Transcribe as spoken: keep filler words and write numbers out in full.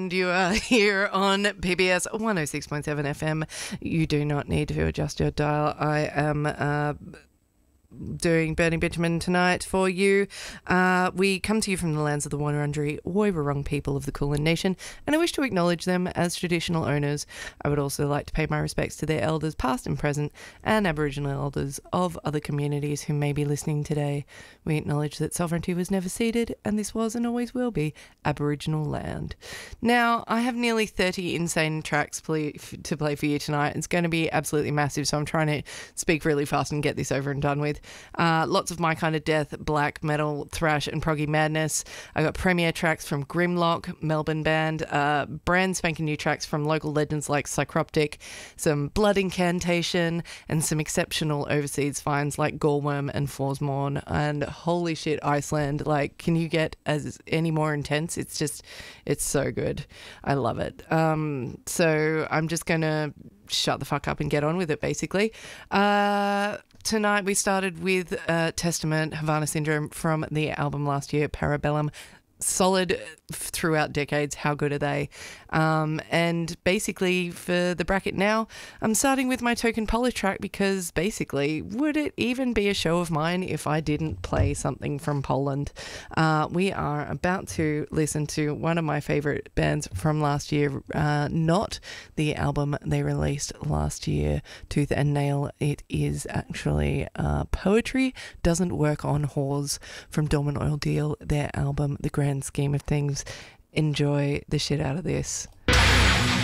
and you are here on P B S one oh six point seven F M. You do not need to adjust your dial. I am uh, doing Burning Bitumen tonight for you. Uh, we come to you from the lands of the Wurundjeri Woiwurrung people of the Kulin Nation, and I wish to acknowledge them as traditional owners. I would also like to pay my respects to their elders, past and present, and Aboriginal elders of other communities who may be listening today. We acknowledge that sovereignty was never ceded, and this was and always will be Aboriginal land. Now, I have nearly thirty insane tracks play, to play for you tonight. It's going to be absolutely massive, so I'm trying to speak really fast and get this over and done with. Uh, lots of my kind of death, black metal, thrash, and proggy madness. I got premiere tracks from Grimlock, Melbourne band, uh, brand spanking new tracks from local legends like Psychroptic, some Blood Incantation, and some exceptional overseas finds like Gorworm and Forsmorn. And holy shit, Iceland! Like, can you get as any more intense? It's just, it's so good. I love it. Um, so I'm just gonna shut the fuck up and get on with it, basically. Uh, tonight we started with uh, Testament, Havana Syndrome from the album last year, Parabellum. Solid throughout decades. How good are they? Um, and basically for the bracket now, I'm starting with my Token Polish track because basically, would it even be a show of mine if I didn't play something from Poland? Uh, we are about to listen to one of my favourite bands from last year, uh, not the album they released last year, Tooth and Nail. It is actually uh, Poetry Doesn't Work on Whores from Dormant Oil Deal, their album, The Grand Scheme of Things. Enjoy the shit out of this.